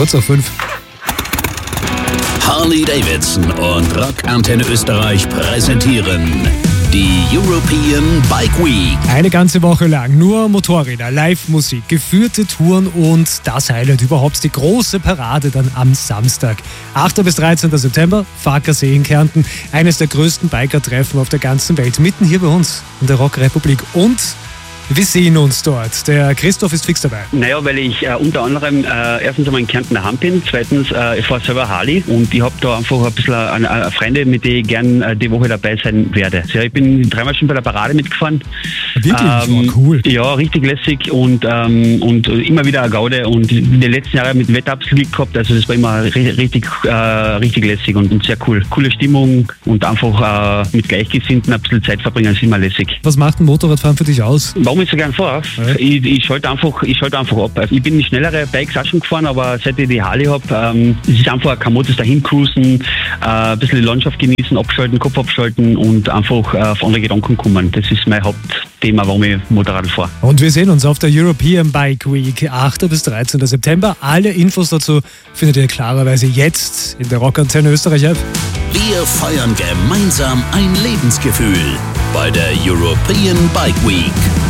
Kurz auf 5. Harley-Davidson und Rock Antenne Österreich präsentieren die European Bike Week. Eine ganze Woche lang nur Motorräder, Live-Musik, geführte Touren und das Highlight überhaupt, die große Parade dann am Samstag. 8. bis 13. September, Farkasee in Kärnten. Eines der größten Biker-Treffen auf der ganzen Welt, mitten hier bei uns in der Rockrepublik. Und wir sehen uns dort. Der Christoph ist fix dabei. Naja, weil ich unter anderem erstens einmal in Kärnten daheim bin, zweitens ich fahre selber Harley und ich habe da einfach ein bisschen Freunde, mit denen ich gern die Woche dabei sein werde. Ja, ich bin 3-mal schon bei der Parade mitgefahren. Wirklich? Cool. Ja, richtig lässig und immer wieder eine Gaude und in den letzten Jahren mit Wettabschluss gehabt, also das war immer richtig lässig und sehr cool. Coole Stimmung und einfach mit Gleichgesinnten ein bisschen Zeit verbringen, ist immer lässig. Was macht ein Motorradfahren für dich aus? Warum ich so gern fahre? Ja. Ich schalte einfach ab. Also ich bin schnellere Bikes auch schon gefahren, aber seit ich die Harley habe, es ist einfach ein kamottes dahin cruisen, ein bisschen die Landschaft genießen, abschalten, Kopf abschalten und einfach auf andere Gedanken kommen. Das ist mein Hauptthema, warum ich Motorrad fahre. Und wir sehen uns auf der European Bike Week, 8. bis 13. September. Alle Infos dazu findet ihr klarerweise jetzt in der Rock Antenne Österreich App. Wir feiern gemeinsam ein Lebensgefühl bei der European Bike Week.